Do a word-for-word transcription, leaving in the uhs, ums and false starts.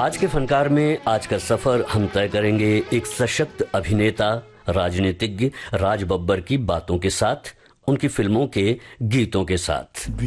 आज के फनकार में आज का सफर हम तय करेंगे एक सशक्त अभिनेता, राजनीतिज्ञ राज बब्बर की बातों के साथ, उनकी फिल्मों के गीतों के साथ।